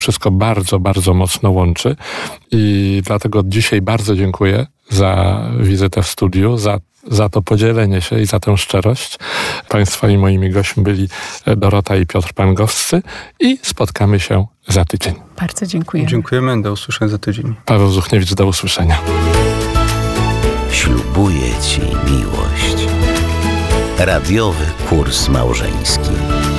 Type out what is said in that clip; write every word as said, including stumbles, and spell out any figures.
wszystko bardzo, bardzo mocno łączy i dlatego dzisiaj bardzo dziękuję za wizytę w studiu, za, za to podzielenie się i za tę szczerość. Państwa i moimi gośćmi byli Dorota i Piotr Pęgowscy i spotkamy się za tydzień. Bardzo dziękujemy. Dziękujemy, do usłyszenia za tydzień. Paweł Zuchniewicz, do usłyszenia. Ślubuję Ci miłość. Radiowy kurs małżeński.